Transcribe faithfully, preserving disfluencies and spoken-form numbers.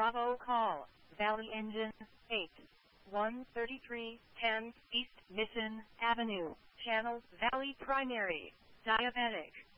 Bravo call, Valley Engine, eight one thirty-three ten East Mission Avenue, Channel Valley Primary, Diabetic.